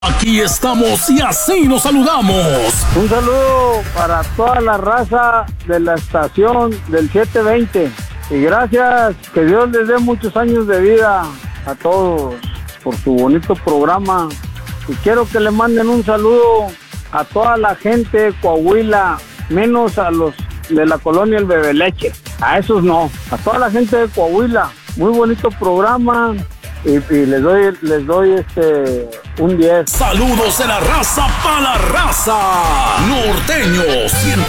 Aquí estamos y así nos saludamos. Un saludo para toda la raza de la estación del 720. Y gracias, que Dios les dé muchos años de vida a todos por su bonito programa. Y quiero que le manden un saludo a toda la gente de Coahuila, menos a los de la colonia El Bebeleche. A esos no, a toda la gente de Coahuila. Muy bonito programa. Y les doy un 10. Saludos de la raza para la raza. Norteño 100%.